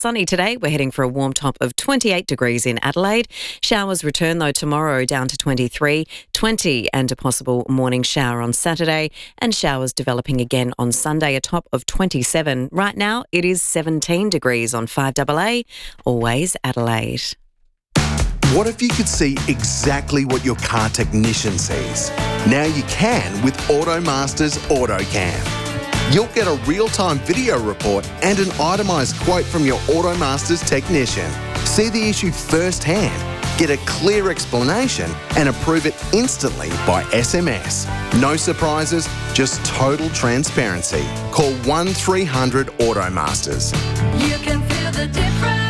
Sunny today. We're heading for a warm top of 28 degrees in Adelaide. Showers return though tomorrow down to 23, 20 and a possible morning shower on Saturday, and showers developing again on Sunday, a top of 27. Right now it is 17 degrees on 5AA, always Adelaide. What if you could see exactly what your car technician sees? Now you can with AutoMaster's AutoCam. You'll get a real-time video report and an itemised quote from your AutoMaster's technician. See the issue firsthand, get a clear explanation and approve it instantly by SMS. No surprises, just total transparency. Call 1300 AutoMasters. You can feel the difference.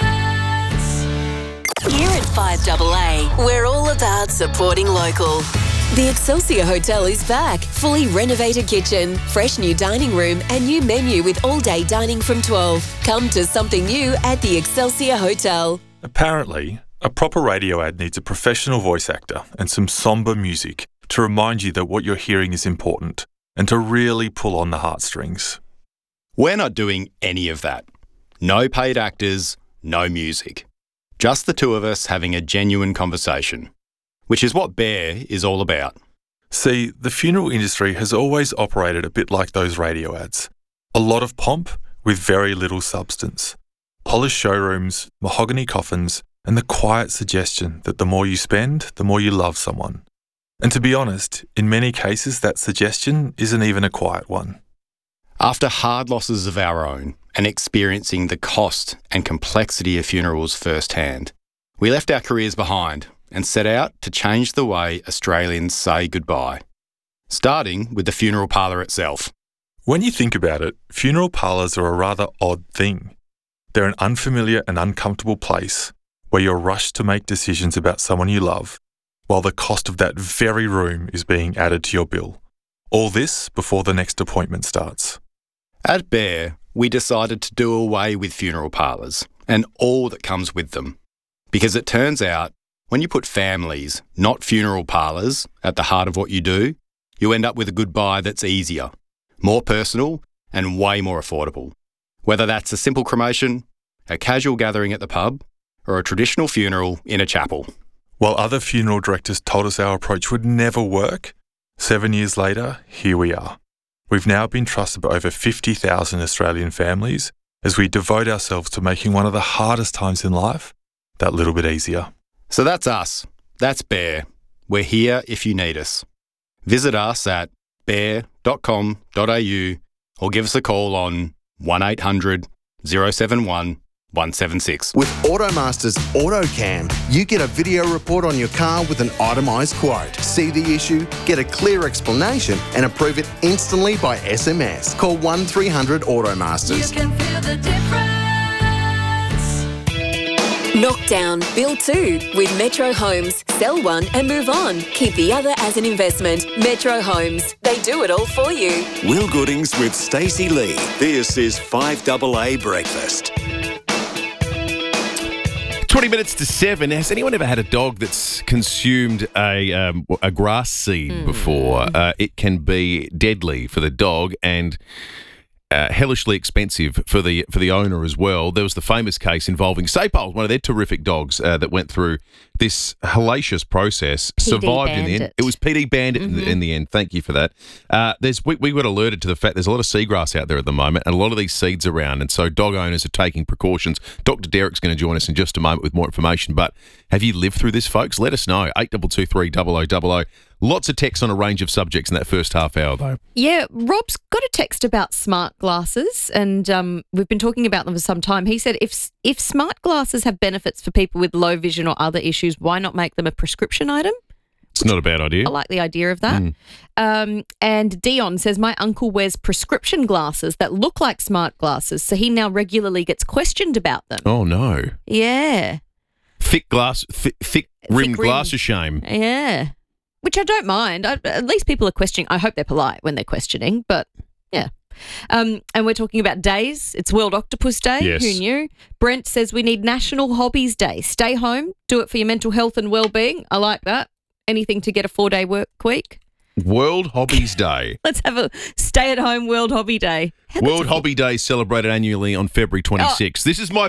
Here at 5AA, we're all about supporting local. The Excelsior Hotel is back. Fully renovated kitchen, fresh new dining room and new menu with all-day dining from 12. Come to something new at the Excelsior Hotel. Apparently, a proper radio ad needs a professional voice actor and some sombre music to remind you that what you're hearing is important and to really pull on the heartstrings. We're not doing any of that. No paid actors, no music. Just the two of us having a genuine conversation, which is what Bear is all about. See, the funeral industry has always operated a bit like those radio ads. A lot of pomp with very little substance. Polished showrooms, mahogany coffins, and the quiet suggestion that the more you spend, the more you love someone. And to be honest, in many cases that suggestion isn't even a quiet one. After hard losses of our own and experiencing the cost and complexity of funerals firsthand, we left our careers behind and set out to change the way Australians say goodbye, starting with the funeral parlour itself. When you think about it, funeral parlours are a rather odd thing. They're an unfamiliar and uncomfortable place where you're rushed to make decisions about someone you love, while the cost of that very room is being added to your bill. All this before the next appointment starts. At Bear, we decided to do away with funeral parlours and all that comes with them, because it turns out when you put families, not funeral parlours, at the heart of what you do, you end up with a goodbye that's easier, more personal and way more affordable. Whether that's a simple cremation, a casual gathering at the pub, or a traditional funeral in a chapel. While other funeral directors told us our approach would never work, 7 years later, here we are. We've now been trusted by over 50,000 Australian families as we devote ourselves to making one of the hardest times in life that little bit easier. So that's us. That's Bear. We're here if you need us. Visit us at bear.com.au or give us a call on 1800 071 176. With AutoMaster's AutoCam, you get a video report on your car with an itemised quote. See the issue, get a clear explanation and approve it instantly by SMS. Call 1300 AutoMasters. You can feel the difference. Knock down, build two with Metro Homes. Sell one and move on. Keep the other as an investment. Metro Homes. They do it all for you. Will Goodings with Stacey Lee. This is 5AA Breakfast. 20 minutes to 7. Has anyone ever had a dog that's consumed a grass seed before? It can be deadly for the dog and hellishly expensive for the owner as well. There was the famous case involving Sapole, one of their terrific dogs that went through this hellacious process, survived in the end. It was PD Bandit in the end. Thank you for that. We got alerted to the fact there's a lot of seagrass out there at the moment and a lot of these seeds around, and so dog owners are taking precautions. Dr. Derek's going to join us in just a moment with more information, but have you lived through this, folks? Let us know. 8223 0000. Lots of texts on a range of subjects in that first half hour, though. Yeah, Rob's got a text about smart glasses, and we've been talking about them for some time. He said if smart glasses have benefits for people with low vision or other issues, why not make them a prescription item? It's not a bad idea. I like the idea of that. And Dion says, my uncle wears prescription glasses that look like smart glasses, so he now regularly gets questioned about them. Oh, no. Yeah. Thick rimmed glass of shame. Yeah. Which I don't mind. At least people are questioning. I hope they're polite when they're questioning, but yeah. And we're talking about days. It's World Octopus Day. Yes. Who knew? Brent says we need National Hobbies Day. Stay home. Do it for your mental health and well-being. I like that. Anything to get a 4-day work week. World Hobbies Day. Let's have a stay-at-home World Hobby Day. World Hobby Day is celebrated annually on February 26th. This is my